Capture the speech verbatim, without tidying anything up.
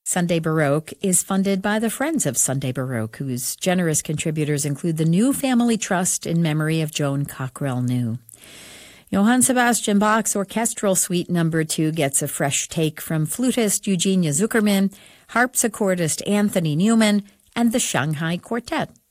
Sunday Baroque is funded by the Friends of Sunday Baroque, whose generous contributors include the New Family Trust in memory of Joan Cockrell New. Johann Sebastian Bach's Orchestral Suite Number two gets a fresh take from flutist Eugenia Zuckerman, harpsichordist Anthony Newman, and the Shanghai Quartet.